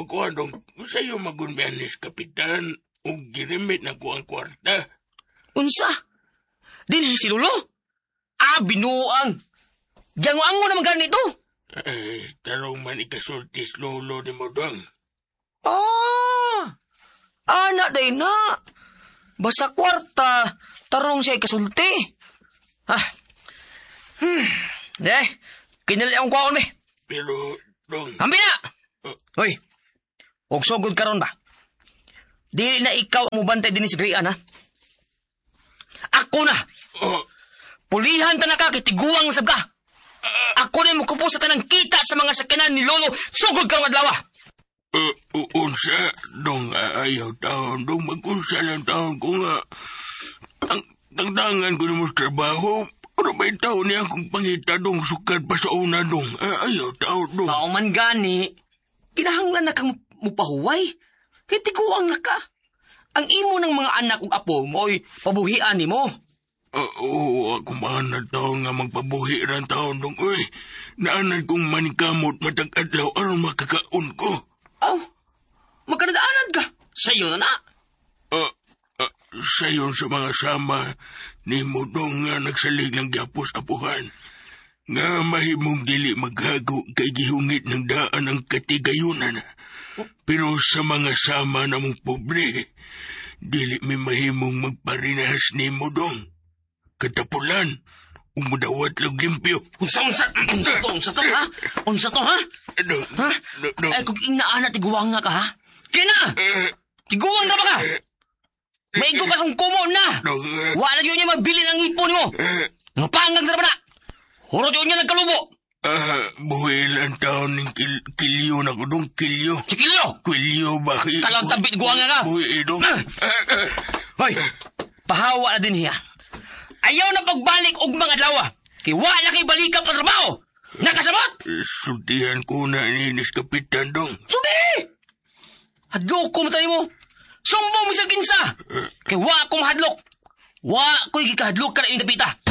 kuha dong, sa'yo magunbianis, Kapitan, o girimit na ko ang kwarta. Unsa? Dinhi si Lolo? Binuang. Giango-ango naman ganito. Tarong man ikasultis lolo ni mo dong. Anak day na. Basta kwarta, tarong siya ikasulti. Kinali akong kwaon, be. Pero, dong... Hambi na! Hoy, og sugod karon ba? Dili na ikaw ang mubantay din si Grian, ha? Ako na! Pulihan ta na ka, kitiguang sab ka! Ako na mo kupo sa tanang kita sa mga sakinan ni Lolo, sugod karong adlaw! Unsa, dong, ayaw taon, dong, mag-unsa lang taon ko nga. Tangdangan ko na mo sa trabaho, pero may taon niya akong pangita, dong, sukat pa sa una, dong. Ayaw taon, dong. Kauman gani, kinahanglan na kang mupahuway, kitiguang na ka. Ang imo ng mga anak ug apo mo'y pabuhian ni mo. Oo, ako maanad taon nga magpabuhi ran taon dong. Uy, naanad kong manikamot matag adlaw aron makakaon ko. Magkanadaanan ka. Sa'yo na na. Sayon sa mga sama ni mo dong nga nagsalig ng gyapos apuhan. Nga mahimong dili maghago kay gihungit ng daan ang katigayunan. Pero sa mga sama na mong pobre, dili may mahimong magparinas ni mo dong. Katapulan, umudawat lang limpyo. Unsa to, ha? Unsa to, ha? Ay, kung inaana, tiguang nga ka, ha? Kina! Tiguang ka ba ka? Maigo ka song kumo na! Wala yun niya mabili ng ipon mo! Nga pangag na ba na? Hurot yun niya nagkalubo! Buhil ang taon ng kilyo na ko dong, kilyo. Si Kilyo? Kilyo ba? Kalang tabit guwang nga ka! Buhil dong. Hoy, pahawa na din hiya. Ayaw na pagbalik og mga adlaw. Kay wala kay balikan pa trabaho. Nakasabot? Sultihan ko na ininis Kapitan dong. Sudi! Hadlok ko matay mo. Sumbong misal kinsa. Kay wa ko mahadlok. Wa ko'y gikahadlok ka na yung tapita.